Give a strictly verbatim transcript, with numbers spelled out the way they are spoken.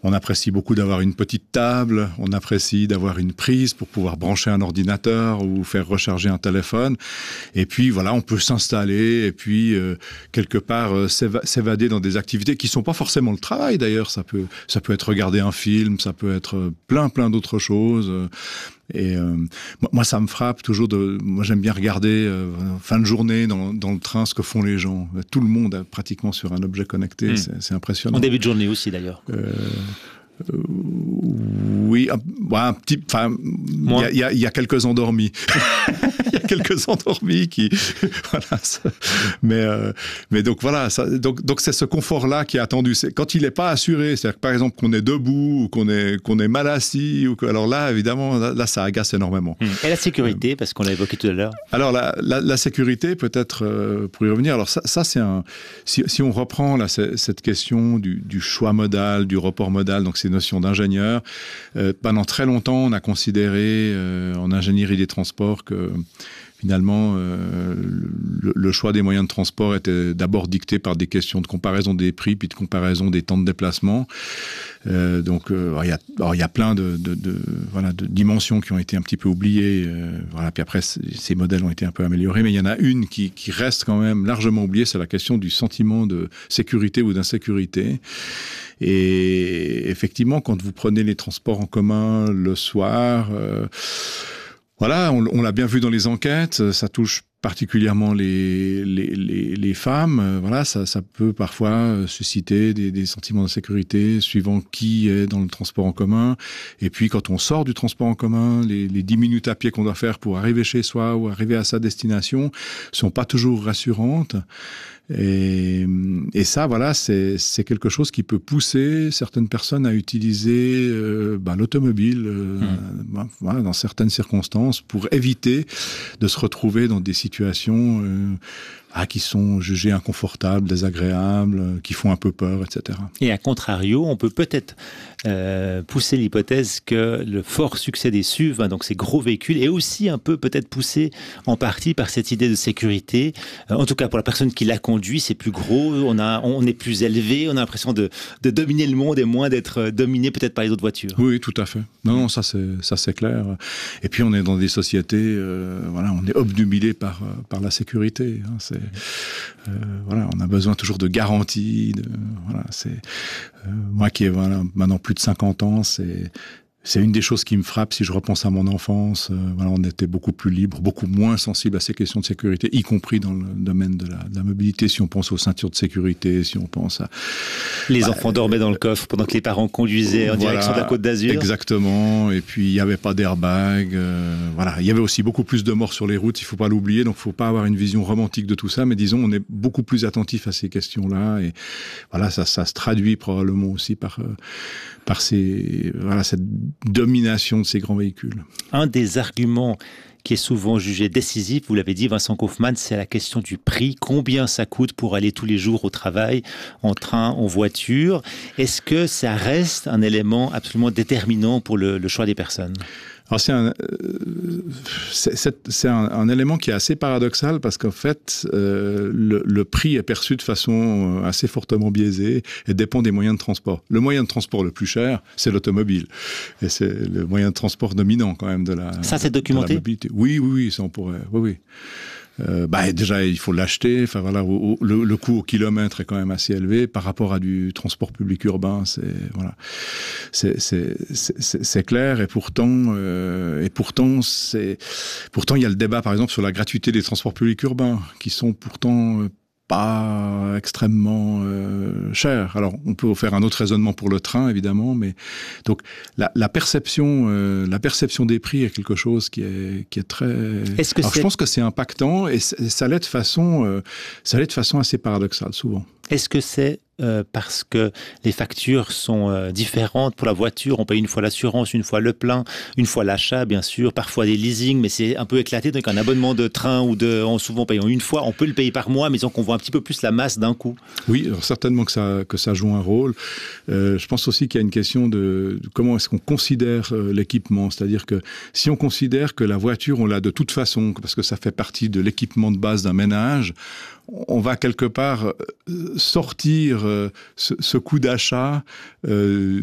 on apprécie beaucoup d'avoir une petite table, on apprécie d'avoir une prise pour pouvoir brancher un ordinateur ou faire recharger un téléphone. Et puis voilà, on peut s'installer et puis euh, quelque part euh, s'éva- s'évader dans des activités qui sont pas forcément le travail d'ailleurs. Ça peut, ça peut être regarder un film, ça peut être plein plein d'autres choses. Et euh, moi, ça me frappe toujours. De, moi, j'aime bien regarder euh, fin de journée dans, dans le train ce que font les gens. Tout le monde est pratiquement sur un objet connecté. Mmh. C'est, c'est impressionnant. En début de journée aussi, d'ailleurs. Euh, euh, oui, un, un petit. Enfin, il y, y, y a quelques endormis. Il y a quelques endormis qui, voilà. Ça, mais euh, mais donc voilà. Ça, donc donc c'est ce confort-là qui est attendu. C'est quand il n'est pas assuré, c'est-à-dire que, par exemple qu'on est debout ou qu'on est qu'on est mal assis ou que, alors là évidemment là, là ça agace énormément. Et la sécurité, euh, parce qu'on l'a évoqué tout à l'heure. Alors la la, la sécurité peut-être euh, pour y revenir. Alors ça ça c'est un si si on reprend là cette question du du choix modal, du report modal, donc ces notions d'ingénieur. Euh, pendant très longtemps, on a considéré euh, en ingénierie des transports que finalement, euh, le, le choix des moyens de transport était d'abord dicté par des questions de comparaison des prix, puis de comparaison des temps de déplacement. Euh, donc, euh, il y a, alors, il y a plein de, de, de, voilà, de dimensions qui ont été un petit peu oubliées. Euh, voilà, puis après, ces modèles ont été un peu améliorés, mais il y en a une qui, qui reste quand même largement oubliée, c'est la question du sentiment de sécurité ou d'insécurité. Et effectivement, quand vous prenez les transports en commun le soir, euh, voilà, on, on l'a bien vu dans les enquêtes, ça touche particulièrement les, les, les, les femmes. Voilà, ça, ça peut parfois susciter des, des sentiments d'insécurité suivant qui est dans le transport en commun. Et puis, quand on sort du transport en commun, les, les dix minutes à pied qu'on doit faire pour arriver chez soi ou arriver à sa destination sont pas toujours rassurantes. Et, et ça, voilà, c'est, c'est quelque chose qui peut pousser certaines personnes à utiliser euh, ben, l'automobile euh, mmh. ben, voilà, dans certaines circonstances pour éviter de se retrouver dans des situations euh, ah, qui sont jugées inconfortables, désagréables, euh, qui font un peu peur, et cetera. Et à contrario, on peut peut-être euh, pousser l'hypothèse que le fort succès des S U V, hein, donc ces gros véhicules, est aussi un peu peut-être poussé en partie par cette idée de sécurité. Euh, en tout cas, pour la personne qui l'a conduit, c'est plus gros, on, a, on est plus élevé, on a l'impression de, de dominer le monde et moins d'être dominé peut-être par les autres voitures. Oui, tout à fait. Non, non, ça c'est, ça c'est clair. Et puis on est dans des sociétés, euh, voilà, on est obnubilé par, par la sécurité. Hein, c'est, euh, voilà, on a besoin toujours de garanties. De, voilà, c'est, euh, moi qui ai voilà, maintenant plus de cinquante ans, c'est... C'est une des choses qui me frappe si je repense à mon enfance. Euh, voilà, on était beaucoup plus libre, beaucoup moins sensible à ces questions de sécurité, y compris dans le domaine de la, de la mobilité. Si on pense aux ceintures de sécurité, si on pense à... Les bah, enfants dormaient dans le coffre pendant que les parents conduisaient en voilà, direction de la Côte d'Azur. Exactement. Et puis, il n'y avait pas d'airbag. Euh, voilà. Il y avait aussi beaucoup plus de morts sur les routes, il ne faut pas l'oublier. Donc, il ne faut pas avoir une vision romantique de tout ça. Mais disons, on est beaucoup plus attentif à ces questions-là. Et voilà, ça, ça se traduit probablement aussi par, euh, par ces, voilà, cette domination de ces grands véhicules. Un des arguments qui est souvent jugé décisif, vous l'avez dit Vincent Kaufmann, c'est la question du prix. Combien ça coûte pour aller tous les jours au travail, en train, en voiture? Est-ce que ça reste un élément absolument déterminant pour le, le choix des personnes? Alors c'est un, c'est, c'est, c'est un, un élément qui est assez paradoxal parce qu'en fait, euh, le, le prix est perçu de façon assez fortement biaisée et dépend des moyens de transport. Le moyen de transport le plus cher, c'est l'automobile. Et c'est le moyen de transport dominant quand même de la, ça, c'est documenté? De la mobilité. Oui, oui, oui, ça on pourrait, oui, oui. Euh, bah, déjà, il faut l'acheter. Enfin, voilà, au, au, le, le coût au kilomètre est quand même assez élevé par rapport à du transport public urbain. C'est, voilà, c'est, c'est, c'est, c'est clair. Et pourtant, euh, et pourtant, c'est, pourtant, il y a le débat, par exemple, sur la gratuité des transports publics urbains, qui sont pourtant euh, pas extrêmement euh, cher. Alors, on peut faire un autre raisonnement pour le train, évidemment, mais donc la, la perception, euh, la perception des prix est quelque chose qui est qui est très. Est-ce que Alors, c'est... je pense que c'est impactant et ça l'est de façon, euh, ça l'est de façon assez paradoxale souvent. Est-ce que c'est euh, parce que les factures sont euh, différentes pour la voiture? On paye une fois l'assurance, une fois le plein, une fois l'achat, bien sûr, parfois des leasings, mais c'est un peu éclaté. Donc un abonnement de train ou de, en souvent payant une fois, on peut le payer par mois, mais donc on voit un petit peu plus la masse d'un coup. Oui, alors certainement que ça que ça joue un rôle. Euh, je pense aussi qu'il y a une question de, de comment est-ce qu'on considère euh, l'équipement. C'est-à-dire que si on considère que la voiture, on l'a de toute façon, parce que ça fait partie de l'équipement de base d'un ménage, on va quelque part sortir euh, ce, ce coût d'achat euh,